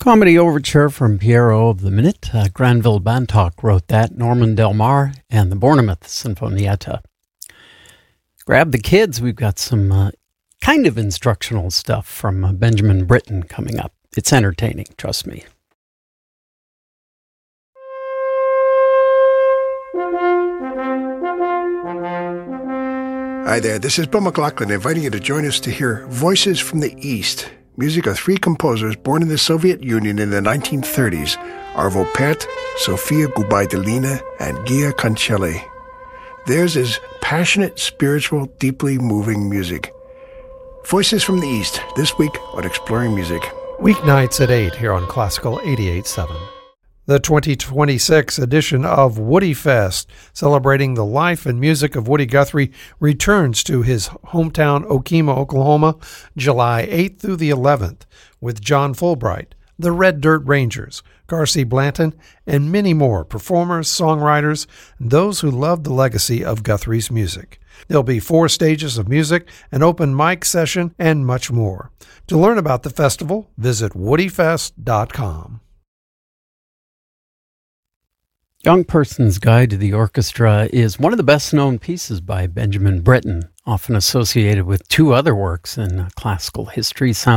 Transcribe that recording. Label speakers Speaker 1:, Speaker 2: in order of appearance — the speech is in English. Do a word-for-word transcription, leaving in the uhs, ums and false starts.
Speaker 1: Comedy Overture from Piero of the Minute. Uh, Granville Bantock wrote that, Norman Del Mar, and the Bournemouth Sinfonietta. Grab the kids. We've got some uh, kind of instructional stuff from uh, Benjamin Britten coming up. It's entertaining, trust me.
Speaker 2: Hi there, this is Bill McLaughlin inviting you to join us to hear Voices from the East, music of three composers born in the Soviet Union in the nineteen thirties, Arvo Pärt, Sofia Gubaidulina, and Gia Cancelli. Theirs is passionate, spiritual, deeply moving music. Voices from the East, this week on Exploring Music.
Speaker 3: Weeknights at eight here on Classical eighty-eight point seven. The twenty twenty-six edition of Woody Fest, celebrating the life and music of Woody Guthrie, returns to his hometown Okemah, Oklahoma, July eighth through the eleventh, with John Fulbright, the Red Dirt Rangers, Garcy Blanton, and many more performers, songwriters, and those who love the legacy of Guthrie's music. There'll be four stages of music, an open mic session, and much more. To learn about the festival, visit woody fest dot com.
Speaker 1: Young Person's Guide to the Orchestra is one of the best-known pieces by Benjamin Britten, often associated with two other works in classical history,